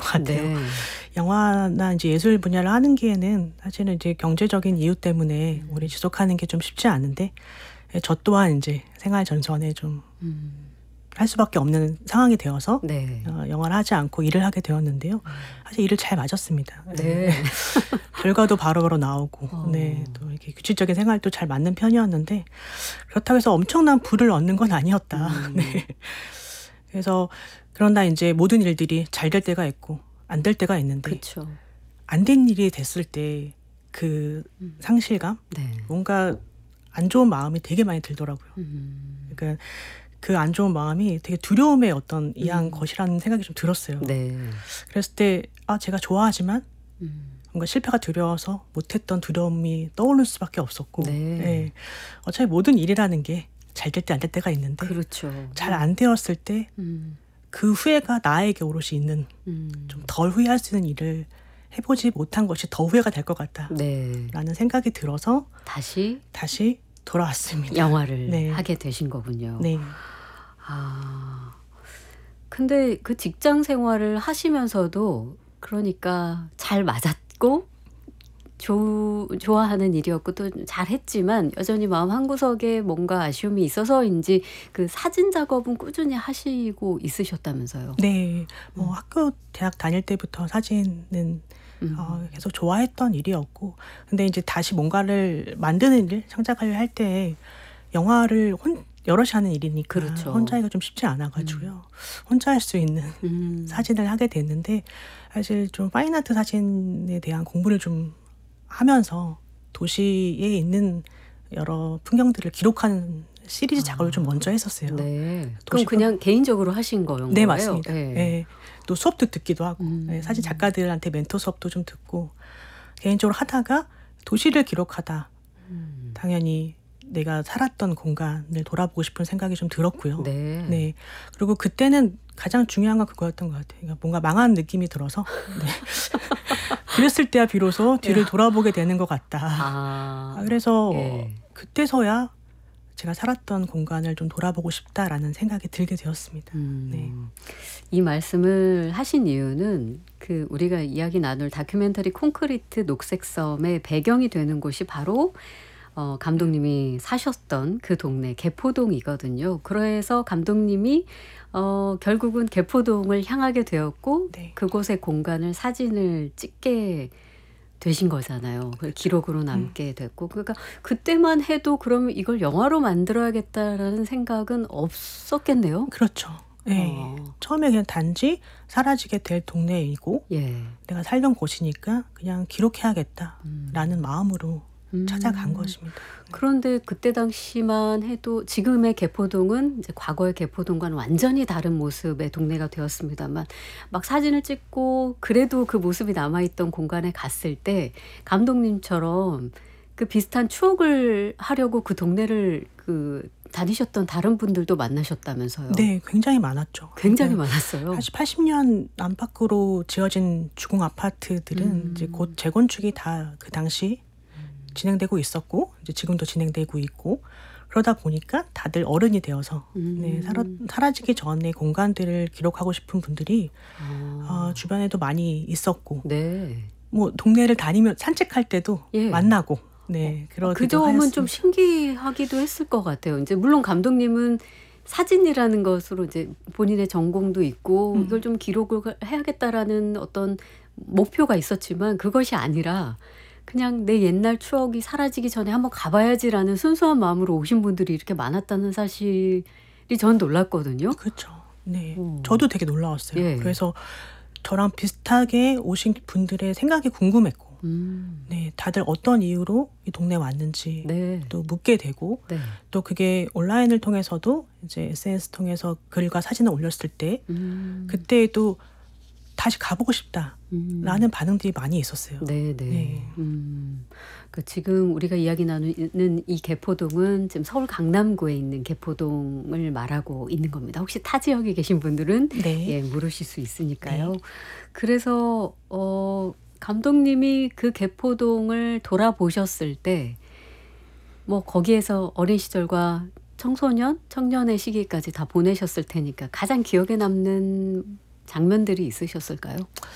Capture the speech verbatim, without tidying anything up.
같아요. 네. 영화나 이제 예술 분야를 하는 기에는 사실은 이제 경제적인 이유 때문에 오래 지속하는 게 좀 쉽지 않은데 예, 저 또한 이제 생활 전선에 좀 할 음. 수밖에 없는 상황이 되어서 네. 어, 영화를 하지 않고 일을 하게 되었는데요. 사실 일을 잘 맞았습니다. 예. 네. 결과도 바로바로 나오고, 어. 네, 또 이렇게 규칙적인 생활도 잘 맞는 편이었는데 그렇다고 해서 엄청난 부를 얻는 건 아니었다. 음. 네. 그래서 그러나 이제 모든 일들이 잘 될 때가 있고 안 될 때가 있는데 그쵸. 안 된 일이 됐을 때 그 음. 상실감, 네. 뭔가 안 좋은 마음이 되게 많이 들더라고요. 음. 그러니까 그 안 좋은 마음이 되게 두려움의 어떤 이한 음. 것이라는 생각이 좀 들었어요. 네. 그랬을 때 아, 제가 좋아하지만 음. 뭔가 실패가 두려워서 못했던 두려움이 떠오를 수밖에 없었고, 네. 예. 어차피 모든 일이라는 게 잘 될 때 안 될 때가 있는데 그렇죠. 잘 안 되었을 때 음. 그 후회가 나에게 오롯이 있는 음. 좀 덜 후회할 수 있는 일을 해보지 못한 것이 더 후회가 될 것 같다라는 네. 생각이 들어서 다시 다시 돌아왔습니다. 영화를 네. 하게 되신 거군요. 네. 아. 근데 그 직장 생활을 하시면서도 그러니까 잘 맞았고 조 좋아하는 일이었고 또 잘했지만 여전히 마음 한구석에 뭔가 아쉬움이 있어서인지 그 사진 작업은 꾸준히 하시고 있으셨다면서요. 네. 뭐 음. 학교, 대학 다닐 때부터 사진은 음. 어, 계속 좋아했던 일이었고, 근데 이제 다시 뭔가를 만드는 일, 창작을 할 때 영화를 혼, 여럿이 하는 일이니까 그렇죠. 혼자 하기가 좀 쉽지 않아가지고요. 혼자 할 수 있는 음. 사진을 하게 됐는데 사실 좀 파인아트 사진에 대한 공부를 좀 하면서 도시에 있는 여러 풍경들을 기록하는 시리즈 작업을 좀 아. 먼저 했었어요. 네. 그럼 도시가- 그냥 개인적으로 하신 거인 네, 거예요? 맞습니다. 예. 예. 또 수업도 듣기도 하고, 음. 예, 사진 작가들한테 멘토 수업도 좀 듣고, 개인적으로 하다가 도시를 기록하다 음. 당연히 내가 살았던 공간을 돌아보고 싶은 생각이 좀 들었고요. 네. 네. 그리고 그때는 가장 중요한 건 그거였던 것 같아요. 그러니까 뭔가 망한 느낌이 들어서 네. 그랬을 때야 비로소 뒤를 돌아보게 되는 것 같다. 아. 아, 그래서 예. 그때서야 제가 살았던 공간을 좀 돌아보고 싶다라는 생각이 들게 되었습니다. 음. 네. 이 말씀을 하신 이유는 그 우리가 이야기 나눌 다큐멘터리 콘크리트 녹색섬의 배경이 되는 곳이 바로 어, 감독님이 사셨던 그 동네 개포동이거든요. 그래서 감독님이 어, 결국은 개포동을 향하게 되었고 네. 그곳의 공간을 사진을 찍게 되신 거잖아요. 그 기록으로 남게 됐고 그러니까 그때만 해도 그러면 이걸 영화로 만들어야겠다라는 생각은 없었겠네요. 그렇죠. 네. 어. 처음에 그냥 단지 사라지게 될 동네이고 예. 내가 살던 곳이니까 그냥 기록해야겠다라는 음. 마음으로 음. 찾아간 것입니다. 그런데 그때 당시만 해도 지금의 개포동은 이제 과거의 개포동과는 완전히 다른 모습의 동네가 되었습니다만 막 사진을 찍고 그래도 그 모습이 남아있던 공간에 갔을 때 감독님처럼 그 비슷한 추억을 하려고 그 동네를 그 다니셨던 다른 분들도 만나셨다면서요. 네, 굉장히 많았죠. 굉장히 그러니까 많았어요. 사실 팔십 년 안팎으로 지어진 주공 아파트들은 음. 이제 곧 재건축이 다 그 당시 진행되고 있었고 이제 지금도 진행되고 있고 그러다 보니까 다들 어른이 되어서 음. 네, 사라, 사라지기 전에 공간들을 기록하고 싶은 분들이 아. 어, 주변에도 많이 있었고 네. 뭐 동네를 다니며 산책할 때도 예. 만나고 네, 그러기도 그 점은 하였습니다. 좀 신기하기도 했을 것 같아요. 이제 물론 감독님은 사진이라는 것으로 이제 본인의 전공도 있고 음. 이걸 좀 기록을 해야겠다라는 어떤 목표가 있었지만 그것이 아니라 그냥 내 옛날 추억이 사라지기 전에 한번 가봐야지라는 순수한 마음으로 오신 분들이 이렇게 많았다는 사실이 전 놀랐거든요. 그렇죠. 네, 어. 저도 되게 놀라웠어요. 예. 그래서 저랑 비슷하게 오신 분들의 생각이 궁금했고 음. 네, 다들 어떤 이유로 이 동네에 왔는지 네. 또 묻게 되고 네. 또 그게 온라인을 통해서도 이제 에스엔에스 통해서 글과 사진을 올렸을 때 음. 그때에도 다시 가보고 싶다라는 음. 반응들이 많이 있었어요. 네, 네. 네. 음. 그 지금 우리가 이야기 나누는 이 개포동은 지금 서울 강남구에 있는 개포동을 말하고 있는 겁니다. 혹시 타 지역에 계신 분들은 네. 예, 물으실 수 있으니까요. 그래서 어, 감독님이 그 개포동을 돌아보셨을 때 뭐 거기에서 어린 시절과 청소년, 청년의 시기까지 다 보내셨을 테니까 가장 기억에 남는 장면들이 있으셨을까요?